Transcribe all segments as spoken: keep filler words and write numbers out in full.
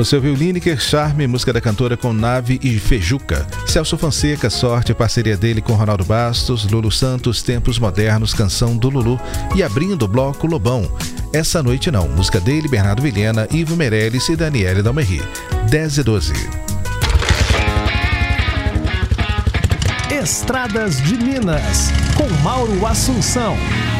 Você ouviu Lineker, Charme, música da cantora com Nave e Fejuca. Celso Fonseca, Sorte, parceria dele com Ronaldo Bastos. Lulu Santos, Tempos Modernos, canção do Lulu. E abrindo o bloco, Lobão, Essa Noite Não, música dele, Bernardo Vilhena, Ivo Meirelles e Daniele Dalmerri. dez e doze. Estradas de Minas, com Mauro Assunção.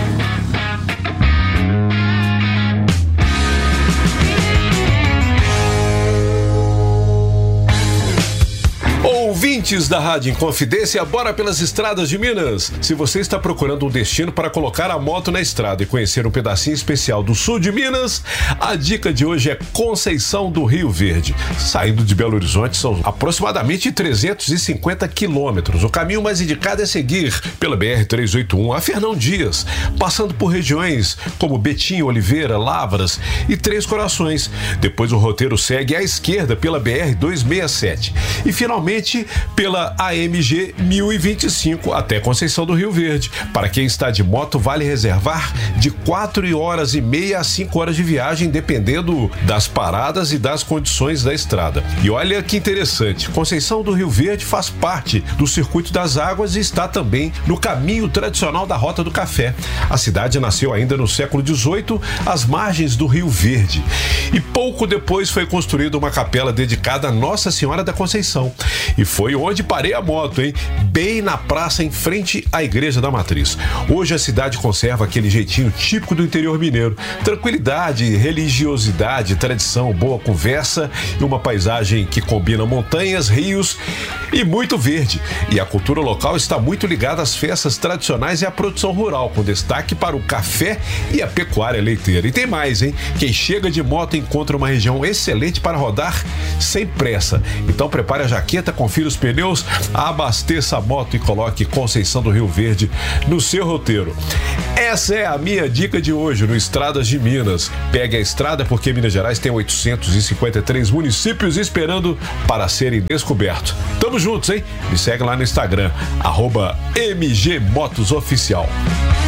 Ouvintes da Rádio Inconfidência, bora pelas estradas de Minas. Se você está procurando um destino para colocar a moto na estrada e conhecer um pedacinho especial do sul de Minas, a dica de hoje é Conceição do Rio Verde. Saindo de Belo Horizonte são aproximadamente trezentos e cinquenta quilômetros. O caminho mais indicado é seguir pela B R trezentos e oitenta e um a Fernão Dias, passando por regiões como Betim, Oliveira, Lavras e Três Corações. Depois o roteiro segue à esquerda pela B R duzentos e sessenta e sete e finalmente pela A M G mil e vinte e cinco até Conceição do Rio Verde. Para quem está de moto, vale reservar de quatro horas e meia a cinco horas de viagem, dependendo das paradas e das condições da estrada. E olha que interessante, Conceição do Rio Verde faz parte do Circuito das Águas e está também no caminho tradicional da Rota do Café. A cidade nasceu ainda no século dezoito, às margens do Rio Verde. E pouco depois foi construída uma capela dedicada a Nossa Senhora da Conceição. E foi onde parei a moto, hein? Bem na praça em frente à Igreja da Matriz. Hoje a cidade conserva aquele jeitinho típico do interior mineiro. Tranquilidade, religiosidade, tradição, boa conversa e uma paisagem que combina montanhas, rios e muito verde. E a cultura local está muito ligada às festas tradicionais e à produção rural, com destaque para o café e a pecuária leiteira. E tem mais, hein? Quem chega de moto encontra uma região excelente para rodar sem pressa. Então prepare a jaqueta, confira os pneus, abasteça a moto e coloque Conceição do Rio Verde no seu roteiro. Essa é a minha dica de hoje no Estradas de Minas. Pegue a estrada porque Minas Gerais tem oitocentos e cinquenta e três municípios esperando para serem descobertos. Tamo juntos, hein? Me segue lá no Instagram, arroba M G Motos Oficial.